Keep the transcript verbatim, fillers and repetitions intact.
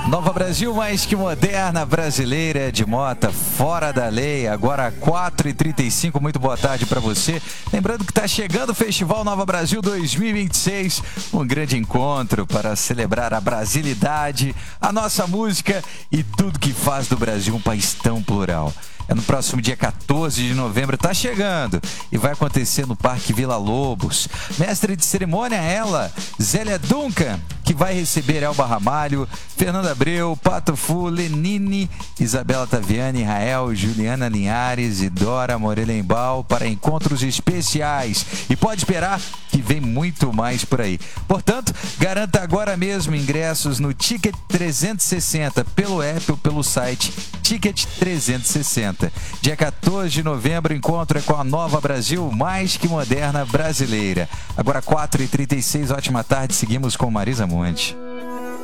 Nova Brasil, mais que moderna, brasileira, de Mota, fora da lei, agora quatro e trinta e cinco, muito boa tarde para você. Lembrando que está chegando o Festival Nova Brasil dois mil e vinte e seis, um grande encontro para celebrar a brasilidade, a nossa música e tudo que faz do Brasil um país tão plural. É no próximo dia quatorze de novembro, tá chegando e vai acontecer no Parque Vila Lobos. Mestre de cerimônia ela, Zélia Duncan, que vai receber Elba Ramalho, Fernanda Abreu, Pato Fu, Lenine, Isabela Taviani, Rael, Juliana Linhares e Dora Morelenbaum para encontros especiais. E pode esperar que vem muito mais por aí. Portanto, garanta agora mesmo ingressos no Ticket trezentos e sessenta, pelo app ou pelo site Ticket trezentos e sessenta. Dia quatorze de novembro, o encontro é com a Nova Brasil, mais que moderna brasileira. Agora quatro e trinta e seis, ótima tarde, seguimos com Marisa Monte.